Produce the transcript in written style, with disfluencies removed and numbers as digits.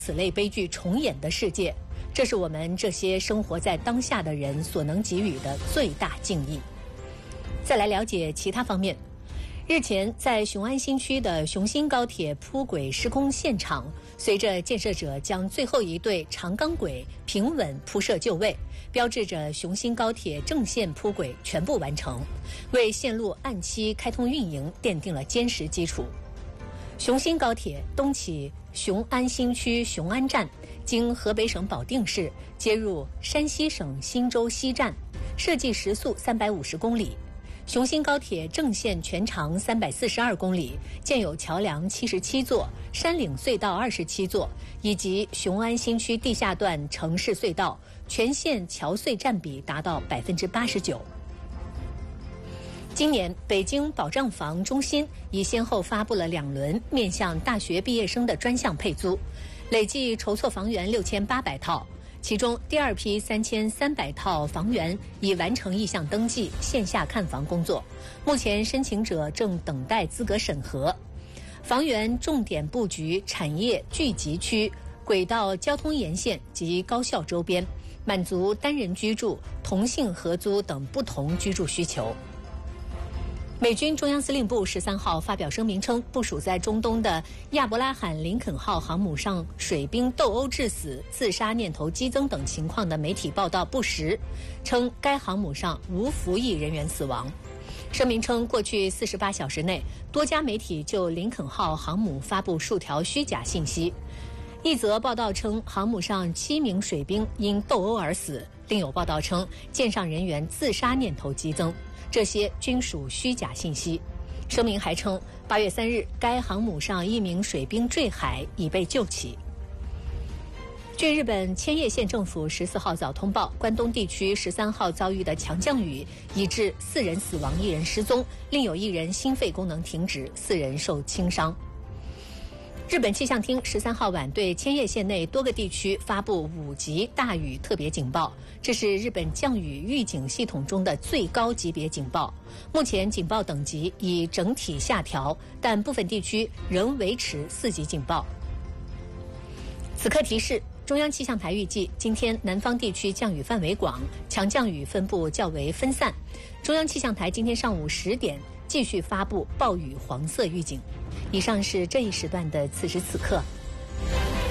此类悲剧重演的世界，这是我们这些生活在当下的人所能给予的最大敬意。再来了解其他方面。日前，在雄安新区的雄新高铁铺轨施工现场，随着建设者将最后一对长钢轨平稳铺设就位，标志着雄新高铁正线铺轨全部完成，为线路按期开通运营奠定了坚实基础。雄新高铁东起雄安新区雄安站，经河北省保定市接入山西省忻州西站，设计时速350公里。雄新高铁正线全长342公里，建有桥梁77座、山岭隧道27座，以及雄安新区地下段城市隧道，全线桥隧占比达到89%。今年，北京保障房中心已先后发布了2轮面向大学毕业生的专项配租，累计筹措房源6800套。其中第2批3300套房源已完成意向登记、线下看房工作，目前申请者正等待资格审核。房源重点布局产业聚集区、轨道交通沿线及高校周边，满足单人居住、同性合租等不同居住需求。美军中央司令部13号发表声明称，部署在中东的亚伯拉罕·林肯号航母上水兵斗殴致死、自杀念头激增等情况的媒体报道不实，称该航母上无服役人员死亡。声明称，过去48小时内，多家媒体就林肯号航母发布数条虚假信息。一则报道称，航母上7名水兵因斗殴而死；另有报道称，舰上人员自杀念头激增。这些均属虚假信息。声明还称，8月3日，该航母上1名水兵坠海，已被救起。据日本千叶县政府14号早通报，关东地区13号遭遇的强降雨，已致4人死亡，1人失踪，另有1人心肺功能停止，4人受轻伤。日本气象厅13号晚对千叶县内多个地区发布5级大雨特别警报，这是日本降雨预警系统中的最高级别警报。目前警报等级已整体下调，但部分地区仍维持4级警报。此刻提示，中央气象台预计今天南方地区降雨范围广，强降雨分布较为分散。中央气象台今天上午10点继续发布暴雨黄色预警。以上是这一时段的此时此刻。